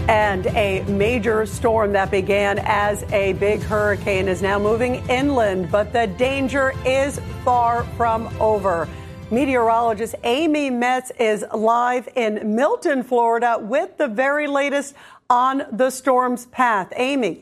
And a major storm that began as a big hurricane is now moving inland, but the danger is far from over. Meteorologist Amy Metz is live in Milton, Florida, with the very latest on the storm's path. Amy.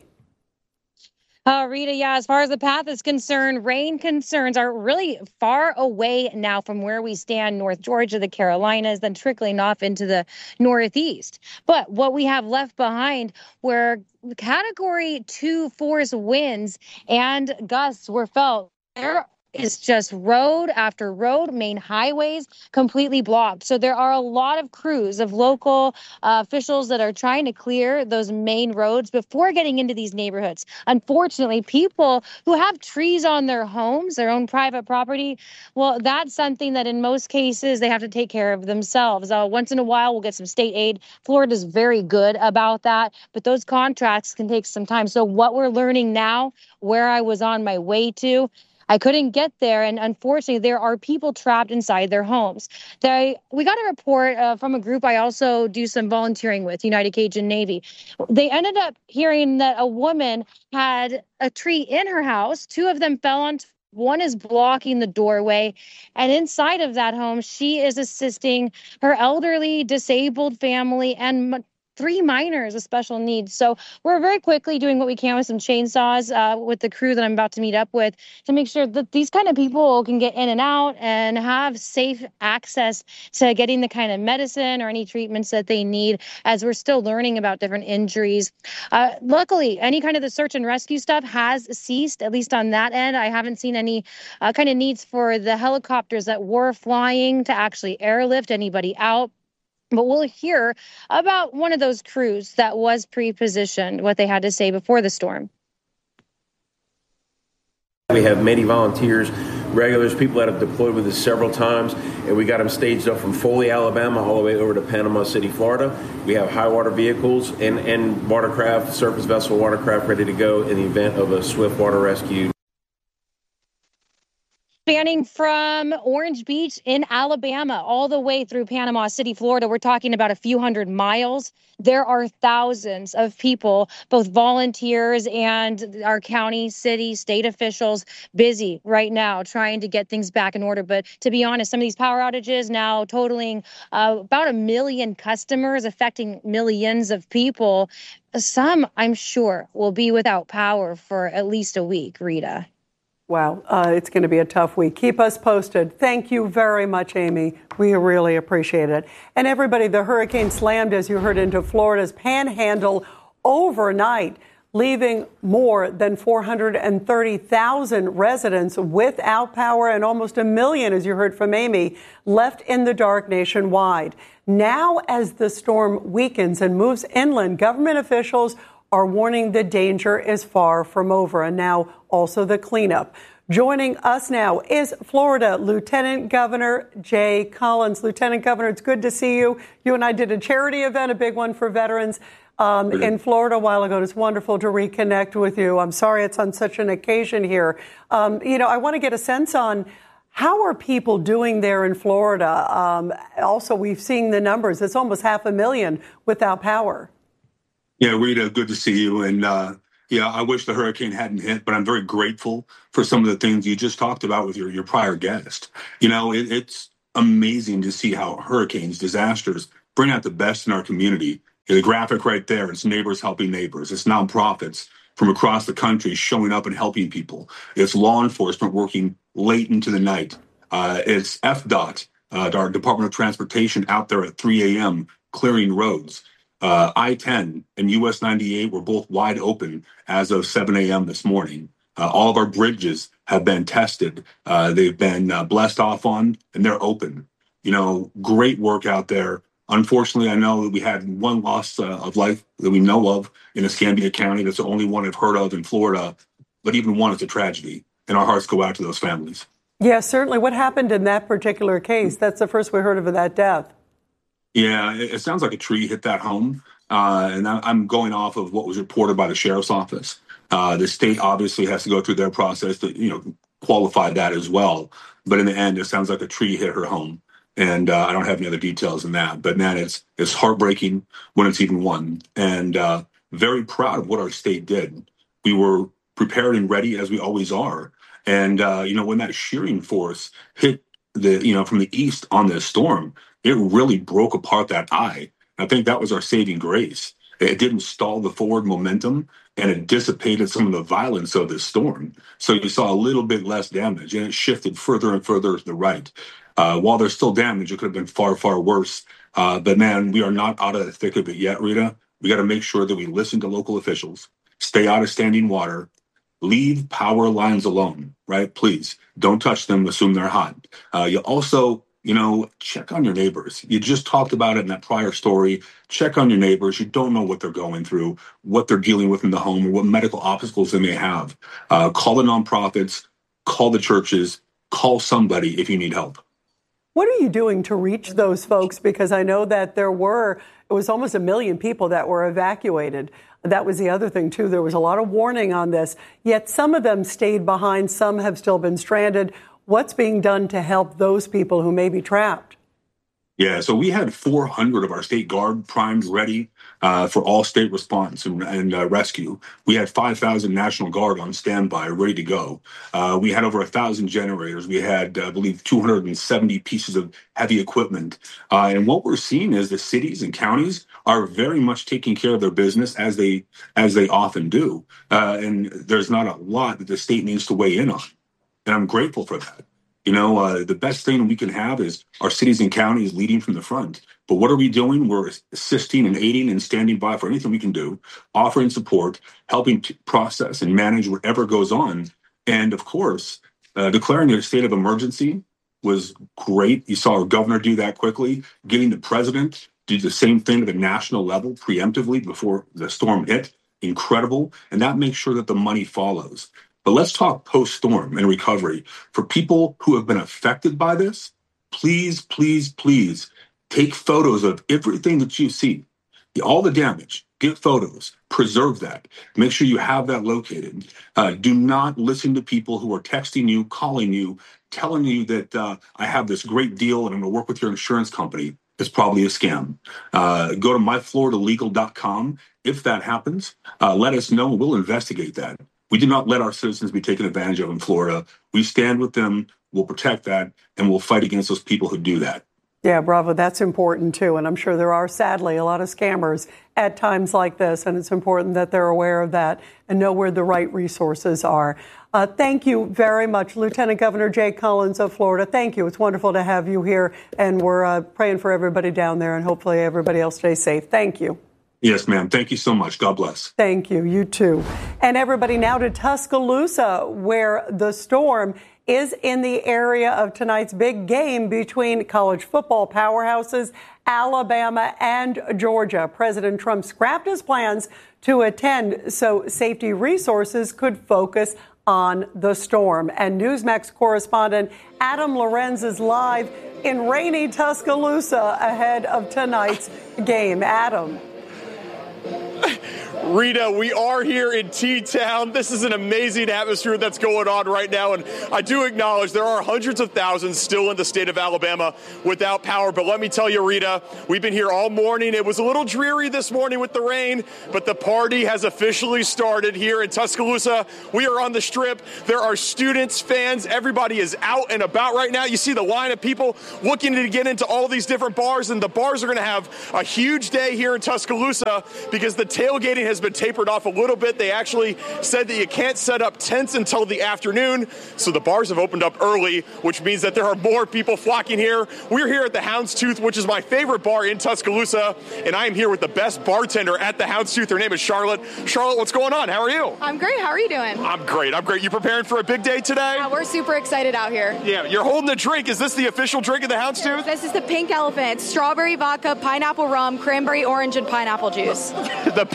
Rita, as far as the path is concerned, rain concerns are really far away now from where we stand, North Georgia, the Carolinas, then trickling off into the Northeast. But what we have left behind, where Category 2 force winds and gusts were felt, there is just road after road, main highways completely blocked. So there are a lot of crews of local officials that are trying to clear those main roads before getting into these neighborhoods. Unfortunately, people who have trees on their homes, their own private property, well, that's something that in most cases they have to take care of themselves. Once in a while, we'll get some state aid. Florida's very good about that, but those contracts can take some time. So what we're learning now, where I was on my way to, I couldn't get there, and unfortunately, there are people trapped inside their homes. We got a report from a group I also do some volunteering with, United Cajun Navy. They ended up hearing that a woman had a tree in her house. Two of them fell on. One is blocking the doorway, and inside of that home, she is assisting her elderly, disabled family and 3 minors with special needs. So we're very quickly doing what we can with some chainsaws with the crew that I'm about to meet up with to make sure that these kind of people can get in and out and have safe access to getting the kind of medicine or any treatments that they need, as we're still learning about different injuries. Luckily, any kind of the search and rescue stuff has ceased, at least on that end. I haven't seen any kind of needs for the helicopters that were flying to actually airlift anybody out. But we'll hear about one of those crews that was pre-positioned, what they had to say before the storm. We have many volunteers, regulars, people that have deployed with us several times, and we got them staged up from Foley, Alabama, all the way over to Panama City, Florida. We have high water vehicles and watercraft, surface vessel watercraft ready to go in the event of a swift water rescue. Spanning from Orange Beach in Alabama all the way through Panama City, Florida, we're talking about a few hundred miles. There are thousands of people, both volunteers and our county, city, state officials, busy right now trying to get things back in order. But to be honest, some of these power outages now totaling about 1 million customers, affecting millions of people. Some, I'm sure, will be without power for at least a week, Rita. Wow, it's going to be a tough week. Keep us posted. Thank you very much, Amy. We really appreciate it. And everybody, the hurricane slammed, as you heard, into Florida's Panhandle overnight, leaving more than 430,000 residents without power and almost 1 million, as you heard from Amy, left in the dark nationwide. Now, as the storm weakens and moves inland, government officials are warning the danger is far from over, and now also the cleanup. Joining us now is Florida Lieutenant Governor Jay Collins. Lieutenant Governor, it's good to see you. You and I did a charity event, a big one for veterans in Florida a while ago. It's wonderful to reconnect with you. I'm sorry it's on such an occasion here. I want to get a sense on how are people doing there in Florida. Also, we've seen the numbers. It's almost 500,000 without power. Yeah, Rita, good to see you. And I wish the hurricane hadn't hit, but I'm very grateful for some of the things you just talked about with your prior guest. It's amazing to see how hurricanes, disasters, bring out the best in our community. The graphic right there, it's neighbors helping neighbors. It's nonprofits from across the country showing up and helping people. It's law enforcement working late into the night. It's FDOT, our Department of Transportation, out there at 3 a.m. clearing roads. I-10 and US 98 were both wide open as of 7 a.m. this morning. All of our bridges have been tested. They've been blessed off on, and they're open. Great work out there. Unfortunately, I know that we had one loss of life that we know of in Escambia County. That's the only one I've heard of in Florida. But even one is a tragedy, and our hearts go out to those families. Yeah, certainly. What happened in that particular case? That's the first we heard of that death. Yeah, it sounds like a tree hit that home. And I'm going off of what was reported by the sheriff's office. The state obviously has to go through their process to, qualify that as well. But in the end, it sounds like a tree hit her home. And I don't have any other details than that. But man, it's heartbreaking when it's even won. And very proud of what our state did. We were prepared and ready as we always are. And when that shearing force hit from the east on this storm, it really broke apart that eye. I think that was our saving grace. It didn't stall the forward momentum, and it dissipated some of the violence of this storm. So you saw a little bit less damage, and it shifted further and further to the right. While there's still damage, it could have been far, far worse. But man, we are not out of the thick of it yet, Rita. We got to make sure that we listen to local officials, stay out of standing water, leave power lines alone, right? Please don't touch them, assume they're hot. You also, check on your neighbors. You just talked about it in that prior story. Check on your neighbors. You don't know what they're going through, what they're dealing with in the home, or what medical obstacles they may have. Call the nonprofits, call the churches, call somebody if you need help. What are you doing to reach those folks? Because I know that it was almost 1 million people that were evacuated. That was the other thing, too. There was a lot of warning on this, yet some of them stayed behind. Some have still been stranded. What's being done to help those people who may be trapped? Yeah, so we had 400 of our state guard primed, ready for all state response and rescue. We had 5,000 National Guard on standby, ready to go. We had over 1,000 generators. We had, I believe, 270 pieces of heavy equipment. And what we're seeing is the cities and counties are very much taking care of their business as they often do. And there's not a lot that the state needs to weigh in on. And I'm grateful for that. The best thing we can have is our cities and counties leading from the front. But what are we doing? We're assisting and aiding and standing by for anything we can do, offering support, helping to process and manage whatever goes on. And of course, declaring a state of emergency was great. You saw our governor do that quickly, getting the president do the same thing at a national level preemptively before the storm hit. Incredible. And that makes sure that the money follows. But let's talk post-storm and recovery. For people who have been affected by this, please, please, please take photos of everything that you see, all the damage. Get photos, preserve that. Make sure you have that located. Do not listen to people who are texting you, calling you, telling you that I have this great deal and I'm going to work with your insurance company. It's probably a scam. Go to myfloridalegal.com. If that happens, let us know. We'll investigate that. We do not let our citizens be taken advantage of in Florida. We stand with them, we'll protect that, and we'll fight against those people who do that. Yeah, bravo. That's important, too. And I'm sure there are, sadly, a lot of scammers at times like this. And it's important that they're aware of that and know where the right resources are. Thank you very much, Lieutenant Governor Jay Collins of Florida. Thank you. It's wonderful to have you here. And we're praying for everybody down there, and hopefully everybody else stays safe. Thank you. Yes, ma'am. Thank you so much. God bless. Thank you. You too. And everybody now to Tuscaloosa, where the storm is in the area of tonight's big game between college football powerhouses, Alabama and Georgia. President Trump scrapped his plans to attend so safety resources could focus on the storm. And Newsmax correspondent Adam Lorenz is live in rainy Tuscaloosa ahead of tonight's game. Adam. Rita, we are here in T-Town. This is an amazing atmosphere that's going on right now, and I do acknowledge there are hundreds of thousands still in the state of Alabama without power. But let me tell you, Rita, we've been here all morning. It was a little dreary this morning with the rain, but the party has officially started here in Tuscaloosa. We are on the Strip. There are students, fans, everybody is out and about right now. You see the line of people looking to get into all these different bars, and the bars are going to have a huge day here in Tuscaloosa because the tailgating has been tapered off a little bit. They actually said that you can't set up tents until the afternoon, so the bars have opened up early, which means that there are more people flocking here. We're here at the Houndstooth, which is my favorite bar in Tuscaloosa, and I am here with the best bartender at the Houndstooth. Her name is Charlotte. Charlotte, what's going on? How are you? I'm great. How are you doing? I'm great. You preparing for a big day today? Yeah, we're super excited out here. Yeah, you're holding a drink. Is this the official drink of the Houndstooth? This is the Pink Elephant. It's strawberry vodka, pineapple rum, cranberry orange, and pineapple juice. The Pink Elephant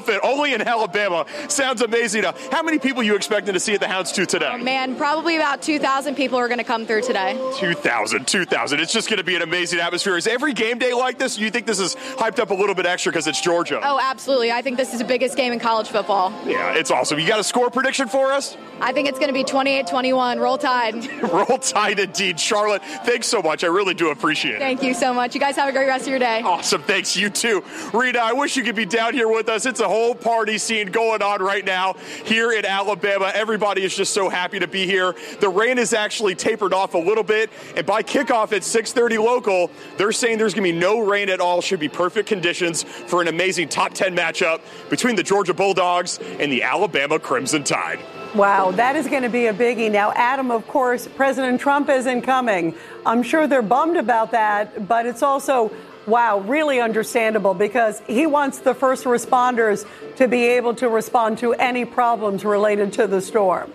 fit only in Alabama. Sounds amazing. How many people are you expecting to see at the Houndstooth today? Oh, man, probably about 2,000 people are going to come through today. 2,000. It's just going to be an amazing atmosphere. Is every game day like this? You think this is hyped up a little bit extra because it's Georgia? Oh, absolutely. I think this is the biggest game in college football. Yeah, it's awesome. You got a score prediction for us? I think it's going to be 28-21. Roll Tide. Roll Tide indeed. Charlotte, thanks so much. I really do appreciate it. Thank you so much. You guys have a great rest of your day. Awesome. Thanks. You too. Rita, I wish you could be down here with us. It's a whole party scene going on right now here in Alabama. Everybody is just so happy to be here. The rain is actually tapered off a little bit, and by kickoff at 6:30 local, they're saying there's going to be no rain at all. Should be perfect conditions for an amazing top 10 matchup between the Georgia Bulldogs and the Alabama Crimson Tide. Wow, that is going to be a biggie. Now, Adam, of course, President Trump isn't coming. I'm sure they're bummed about that, but it's also, wow, really understandable because he wants the first responders to be able to respond to any problems related to the storm.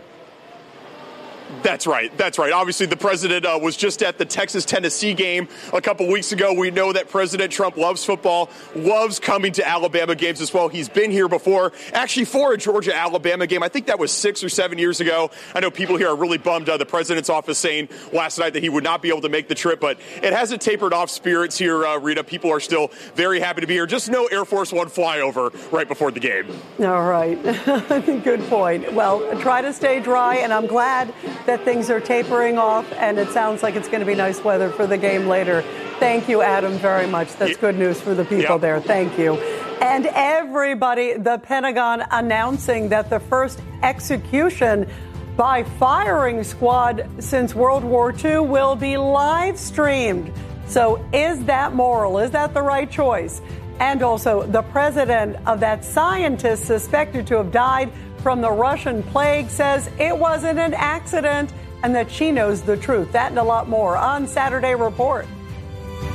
That's right. Obviously, the president was just at the Texas-Tennessee game a couple weeks ago. We know that President Trump loves football, loves coming to Alabama games as well. He's been here before, actually for a Georgia-Alabama game. I think that was 6 or 7 years ago. I know people here are really bummed. The president's office saying last night that he would not be able to make the trip, but it hasn't tapered off spirits here, Rita. People are still very happy to be here. Just no Air Force One flyover right before the game. All right. Good point. Well, try to stay dry, and I'm glad that things are tapering off, and it sounds like it's going to be nice weather for the game later. Thank you, Adam, very much. That's good news for the people there. Thank you. And everybody, the Pentagon announcing that the first execution by firing squad since World War II will be live streamed. So is that moral? Is that the right choice? And also, the president of that scientist suspected to have died from the Russian plague says it wasn't an accident and that she knows the truth. That and a lot more on Saturday Report.